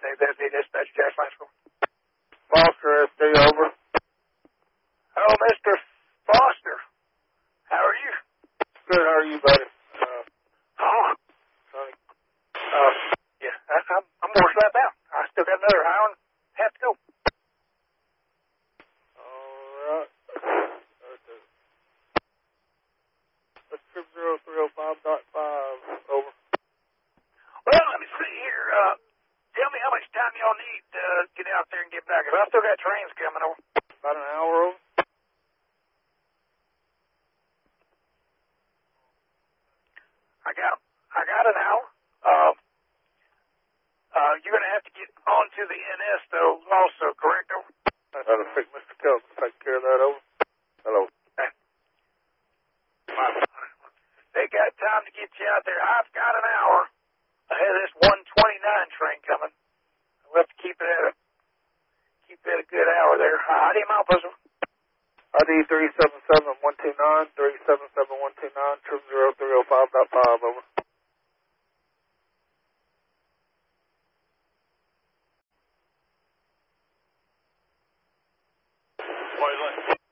the dispatch Jack Flash. Foster, SD, over. Oh, Mr. Foster. How are you? Good, how are you, buddy? Sonny. Yeah, I'm more slapped out. I still got another hour and a half to go. Alright. Okay. That's trip 0305.5, over. Well, let me see here. Tell me how much time y'all need to get out there and get back. I still got trains coming over. About an hour, over. I got an hour. You're going to have to get onto the NS, though, also, correct? Over? That'll take Mr. Kelton to take care of that, over. Hello. They got time to get you out there. I've got an hour ahead of this 129 train coming. We'll have to keep it at a good hour there. ID Malpus. ID 377129, 377129, trip 0305.5, over. What is it?